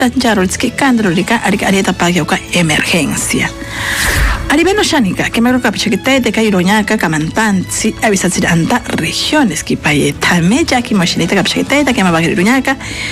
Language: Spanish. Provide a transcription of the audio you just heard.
Yarolski Kandrolika Arieta Pagioka emergencia. Aribeno Shanika, que me capichete de Cairoñaca, Camantanzi, avisatziranta regiones que paye tamella que machinita capichete que me va a